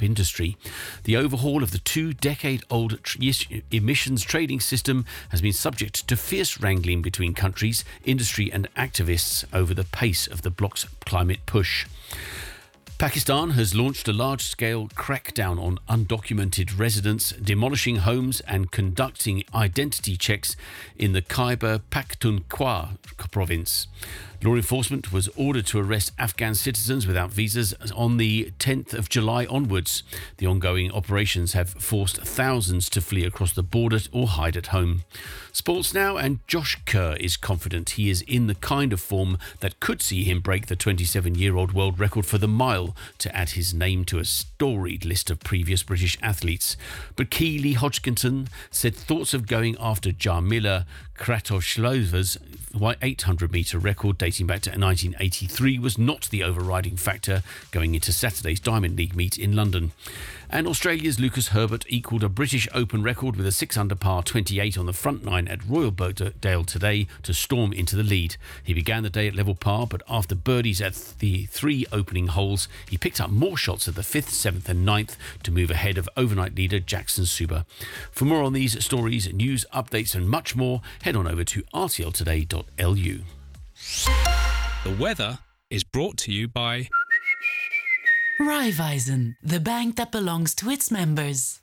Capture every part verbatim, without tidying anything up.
top industry. The overhaul of the two-decade-old tr- emissions trading system has been subject to fierce wrangling between countries, industry and activists over the pace of the bloc's climate push. Pakistan has launched a large-scale crackdown on undocumented residents, demolishing homes and conducting identity checks in the Khyber Pakhtunkhwa province. Law enforcement was ordered to arrest Afghan citizens without visas on the tenth of July onwards. The ongoing operations have forced thousands to flee across the border or hide at home. Sports now, and Josh Kerr is confident he is in the kind of form that could see him break the twenty-seven-year-old world record for the mile to add his name to a storied list of previous British athletes. But Keely Hodgkinson said thoughts of going after Jarmila Kratochvilova's eight hundred metre record dating back to nineteen eighty-three was not the overriding factor going into Saturday's Diamond League meet in London. And Australia's Lucas Herbert equalled a British Open record with a six under par twenty-eight on the front nine at Royal Birkdale today to storm into the lead. He began the day at level par, but after birdies at the three opening holes, he picked up more shots at the fifth, seventh and ninth to move ahead of overnight leader Jackson Suba. For more on these stories, news, updates and much more, head on over to r t l today dot l u. The weather is brought to you by Raiffeisen, the bank that belongs to its members.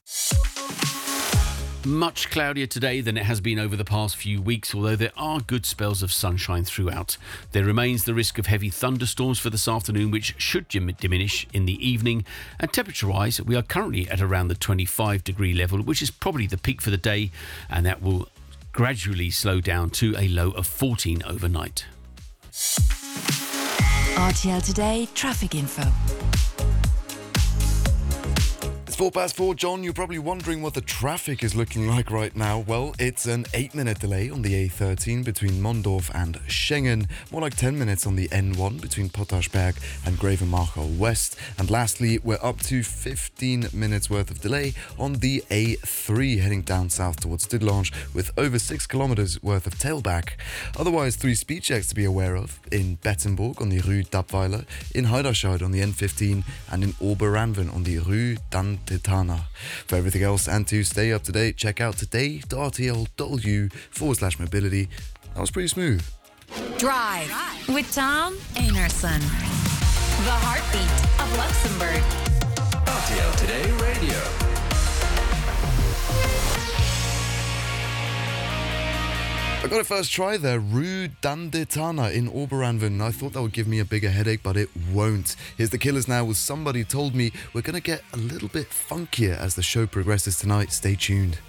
Much cloudier today than it has been over the past few weeks, although there are good spells of sunshine throughout. There remains the risk of heavy thunderstorms for this afternoon, which should diminish in the evening. And temperature-wise, we are currently at around the twenty-five degree level, which is probably the peak for the day, and that will gradually slow down to a low of fourteen overnight. R T L Today traffic info. It's four past four, John. You're probably wondering what the traffic is looking like right now. Well, it's an eight-minute delay on the A thirteen between Mondorf and Schengen. More like ten minutes on the N one between Pottersberg and Grevenmacher West. And lastly, we're up to fifteen minutes worth of delay on the A three heading down south towards Didlange with over six kilometers worth of tailback. Otherwise, three speed checks to be aware of in Bettenburg on the Rue Dapweiler, in Heiderscheid on the N fifteen and in Oberanven on the Rue Dantitana. For everything else and to stay up to date, check out today.rtl.lu forward slash mobility. That was pretty smooth. Drive, Drive. with Tom Einarson. The heartbeat of Luxembourg. R T L Today Radio. I got it first try there, Rue Dandetana in Oberanven. I thought that would give me a bigger headache, but it won't. Here's the Killers now with Somebody Told Me. We're going to get a little bit funkier as the show progresses tonight. Stay tuned.